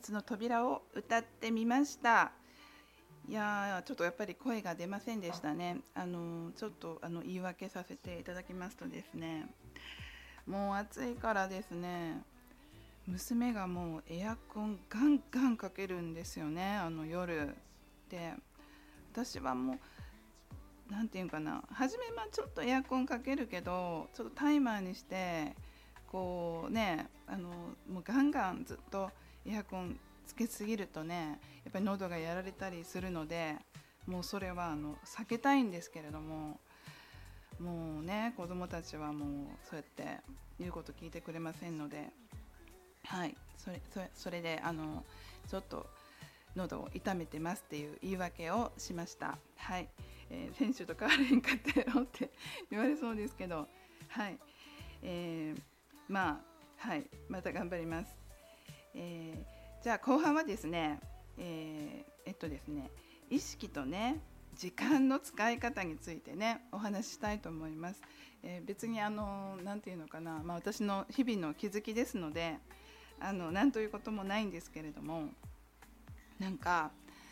夏の扉を歌ってみました。いやちょっとやっぱり声が出ませんでしたね。ちょっと言い訳させていただきますとですね、もう暑いからですね、娘がもうエアコンガンガンかけるんですよね、夜で。私はもうなんていうかな、初めはちょっとエアコンかけるけど、ちょっとタイマーにしてこうね、もうガンガンずっとエアコンつけすぎるとね、やっぱり喉がやられたりするので、もうそれは避けたいんですけれども、もうね、子供たちはもうそうやって言うこと聞いてくれませんので、はい、それでちょっと喉を痛めてますっていう言い訳をしました。はい、選手と変われへんかったよって言われそうですけど、はい、まあ、はい、また頑張ります。じゃあ後半はですね、ですね、意識とね、時間の使い方についてね、お話ししたいと思います。別になんていうのかな、私の日々の気づきですので、なんということもないんですけれども、なんか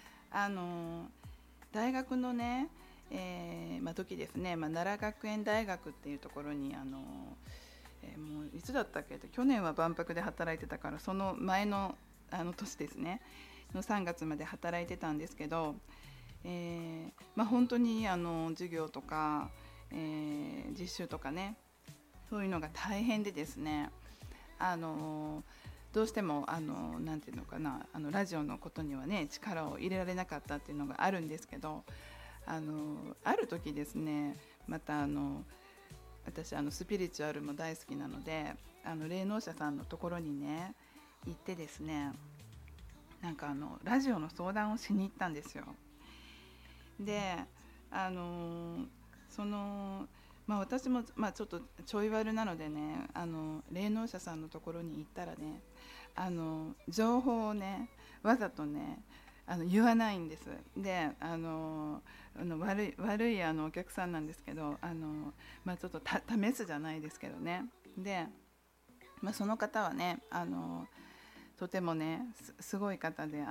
大学のね、時ですね、奈良学園大学っていうところにもういつだったっけ、去年は万博で働いてたから、その前の年ですねの3月まで働いてたんですけど、本当に授業とか、実習とかね、そういうのが大変でですね、どうしてもなんていうのかな、ラジオのことにはね力を入れられなかったっていうのがあるんですけど、ある時ですね、また私スピリチュアルも大好きなので、霊能者さんのところにね行ってですね、なんかラジオの相談をしに行ったんですよ。でその私も、ちょっとちょい悪なのでね、霊能者さんのところに行ったらね、情報をねわざとね言わないんです。で悪いお客さんなんですけど、ちょっと試すじゃないですけどね。で、その方はねとてもねすごい方で、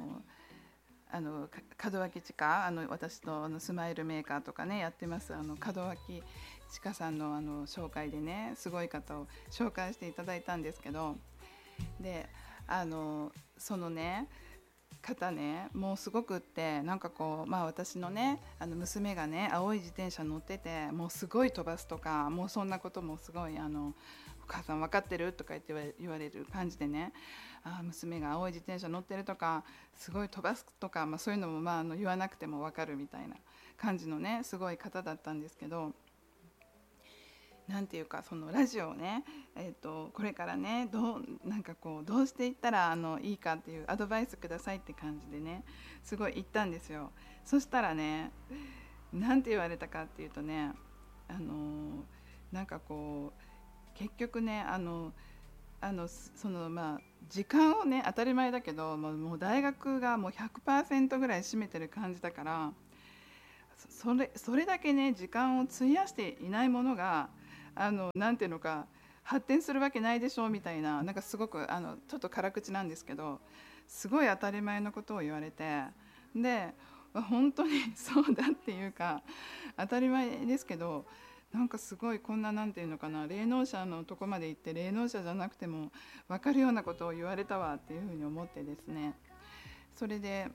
門脇千佳、私とスマイルメーカーとかねやってます門脇千佳さんの紹介でね、すごい方を紹介していただいたんですけど、でそのね方ね、もうすごくって、なんかこう、私のね娘がね青い自転車乗ってて、もうすごい飛ばすとか、もうそんなこともすごいお母さん分かってるとか言われる感じでね、娘が青い自転車乗ってるとかすごい飛ばすとか、そういうのも言わなくても分かるみたいな感じのねすごい方だったんですけど、なんていうか、そのラジオをね、これからねなんかこうどうしていったらいいかっていうアドバイスくださいって感じでね、すごい言ったんですよ。そしたらね、なんて言われたかっていうとね、なんかこう結局ねその時間をね、当たり前だけどもう大学がもう 100% ぐらい占めてる感じだから、それだけね時間を費やしていないものがなんていうのか発展するわけないでしょみたいな、なんかすごくちょっと辛口なんですけど、すごい当たり前のことを言われて、で本当にそうだっていうか、当たり前ですけど、なんかすごいこんな、なんていうのかな、霊能者のとこまで行って霊能者じゃなくても分かるようなことを言われたわっていうふうに思ってですね、それで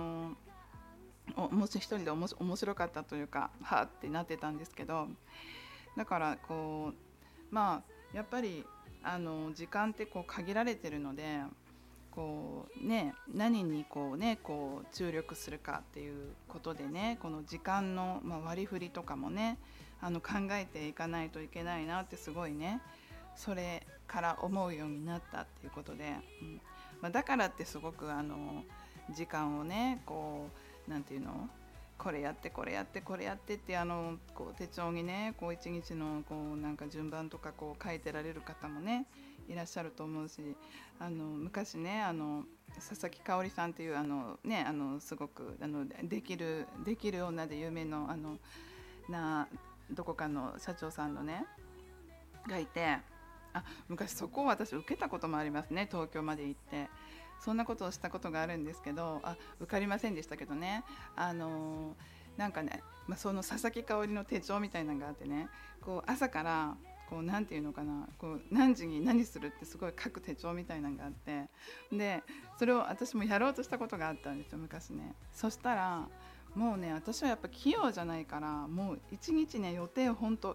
もし一人で面白かったというか、はあってなってたんですけど、だからこうやっぱり時間ってこう限られてるので、こうね、何にこうねこう注力するかっていうことでね、この時間の、割り振りとかもね考えていかないといけないなってすごいね、それから思うようになったっていうことで、だからってすごく時間をねこうなんていうの、これやってこれやってこれやってってこう手帳にねこう一日のこうなんか順番とかこう書いてられる方もねいらっしゃると思うし、昔ね佐々木香織さんっていうねすごくできる女で有名のどこかの社長さんのねがいて、昔そこを私受けたこともありますね、東京まで行って。 そんなことをしたことがあるんですけど、受かりませんでしたけどね。なんかね、その佐々木香織の手帳みたいなのがあってね、こう朝からこうなんていうのかな、こう何時に何するってすごい書く手帳みたいなのがあって、でそれを私もやろうとしたことがあったんですよ、昔ね。そしたらもうね、私はやっぱ器用じゃないから、もう一日ね、予定をほんと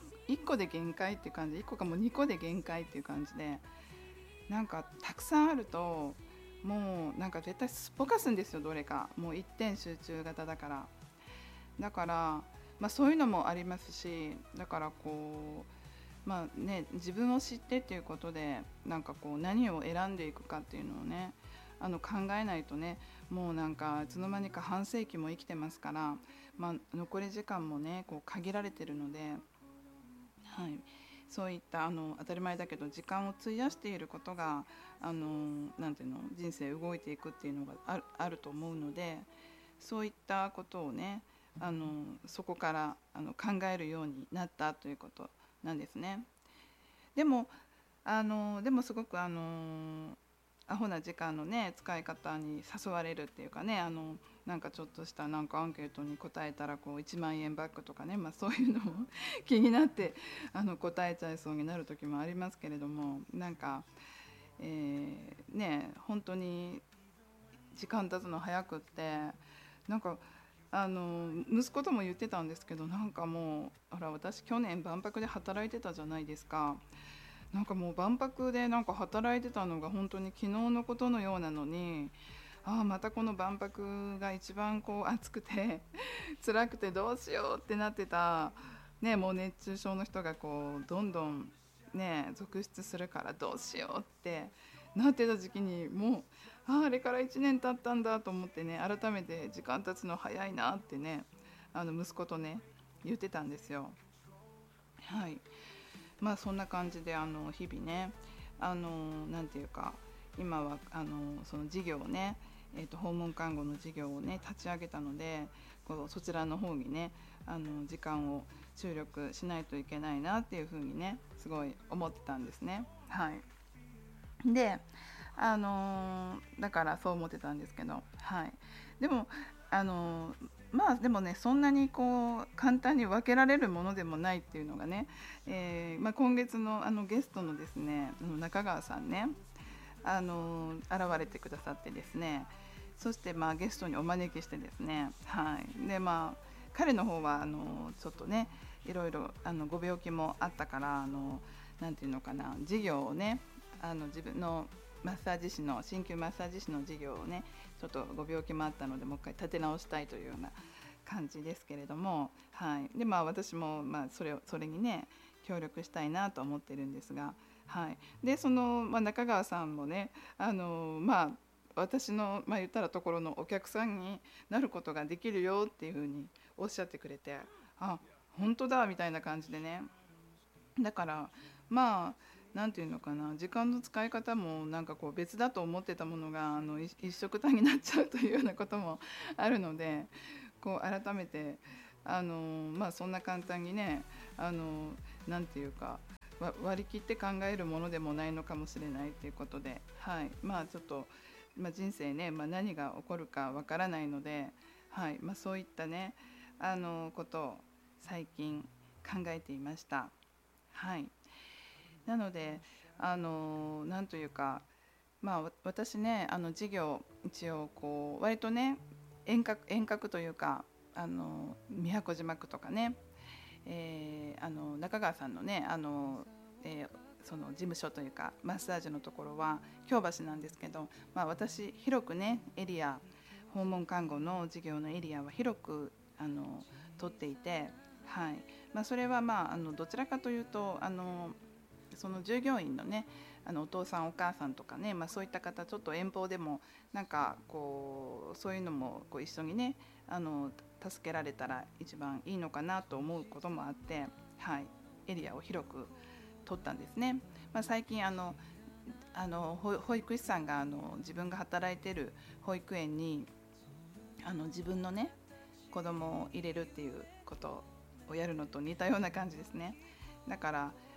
1個で限界っていう感じ、1個かもう2個で限界っていう感じで、なんかたくさんあるともうなんか絶対すっぽかすんですよ、どれか。もう一点集中型だから。だから、そういうのもありますし、だからこう自分を知ってっていうことで、なんかこう何を選んでいくかっていうのをね、考えないとね、もうなんかいつの間にか半世紀も生きてますから、残り時間もねこう限られてるので、はい、そういった当たり前だけど時間を費やしていることがなんていうの、人生動いていくっていうのがあると思うので、そういったことをね、そこから考えるようになったということなんですね。でもでもすごくアホな時間のね使い方に誘われるっていうかね、なんかちょっとしたなんかアンケートに答えたらこう1万円バッグとかね、そういうのも気になって答えちゃいそうになる時もありますけれども、なんか、ね本当に時間経つの早くって、なんか息子とも言ってたんですけど、なんかもうほら私去年万博で働いてたじゃないですか。なんかもう万博でなんか働いてたのが本当に昨日のことのようなのに、またこの万博が一番こう暑くて辛くてどうしようってなってた、ね、もう熱中症の人がこうどんどんね続出するからどうしようってなってた時期に、もうあれから1年経ったんだと思ってね、改めて時間経つの早いなってね、息子とね言ってたんですよ。はい。そんな感じで日々ね、なんていうか、今はその事業をね、訪問看護の事業をね立ち上げたので、こうそちらの方にね時間を注力しないといけないなっていうふうにねすごい思ってたんですね。はい。でだからそう思ってたんですけど、はい。でもでもね、そんなにこう簡単に分けられるものでもないっていうのがね、今月のゲストのですね中川さんね、現れてくださってですね、そしてゲストにお招きしてですね、はい。で彼の方はちょっとねいろいろご病気もあったから、なんていうのかな、事業をね自分のマッサージ師の鍼灸マッサージ師の事業をねちょっとご病気もあったのでもう一回立て直したいというような感じですけれども、はい。で私もそれにね協力したいなと思ってるんですが、はい。でその、中川さんもね私の、言ったらところのお客さんになることができるよっていうふうにおっしゃってくれて、本当だみたいな感じでね、だからなんていうのかな、時間の使い方もなんかこう別だと思ってたものが一緒くたになっちゃうというようなこともあるので、こう改めてそんな簡単にねなんていうか割り切って考えるものでもないのかもしれないということで、はい。ちょっと、人生ね、何が起こるかわからないので、はい。そういったねことを最近考えていました。はい。なのでなんというか、私ね事業一応こう割とね遠隔というか宮古島区とかね、中川さんのねその事務所というかマッサージのところは京橋なんですけど、私広くねエリア、訪問看護の事業のエリアは広く取っていて、はい。それはどちらかというとその従業員のねお父さんお母さんとかね、そういった方ちょっと遠方でもなんかこうそういうのもこう一緒にね助けられたら一番いいのかなと思うこともあって、はい。エリアを広く取ったんですね。最近保育士さんが自分が働いている保育園に自分のね子供を入れるっていうことをやるのと似たような感じですね。だから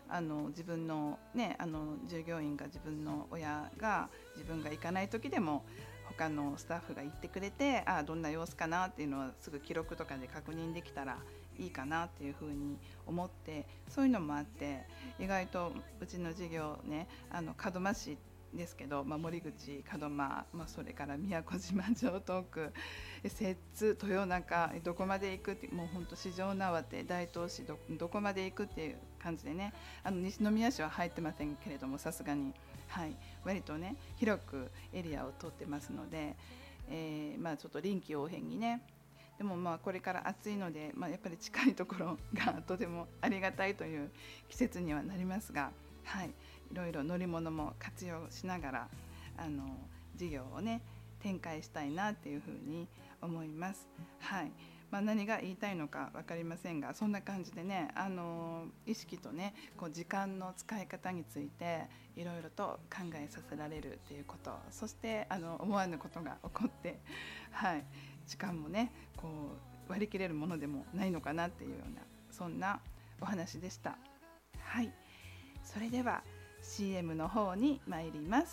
自分のね従業員が自分の親が自分が行かない時でも他のスタッフが言ってくれて、どんな様子かなっていうのはすぐ記録とかで確認できたらいいかなっていうふうに思って、そういうのもあって意外とうちの事業ね門真市ですけど、森口、門真、それから宮古島、城東区、摂津、豊中、どこまで行くって、もう本当四条畷大東市 どこまで行くっていう感じでね、西宮市は入ってませんけれども、さすがに、割とね広くエリアを取ってますので、ちょっと臨機応変にね、でもこれから暑いので、やっぱり近いところがとてもありがたいという季節にはなりますが、いろいろ乗り物も活用しながら事業をね展開したいなっていうふうに思います。何が言いたいのか分かりませんが、そんな感じでね意識とね時間の使い方についていろいろと考えさせられるっていうこと、そして思わぬことが起こって、時間もね割り切れるものでもないのかなっていうような、そんなお話でした。それではCM の方に参ります。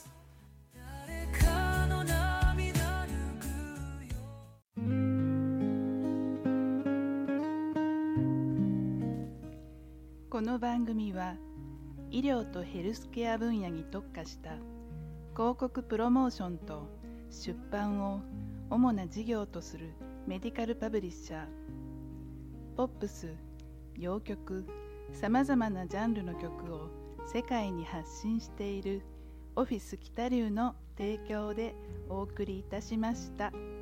この番組は医療とヘルスケア分野に特化した広告プロモーションと出版を主な事業とするメディカルパブリッシャー、ポップス、洋曲、さまざまなジャンルの曲を世界に発信しているオフィス北流の提供でお送りいたしました。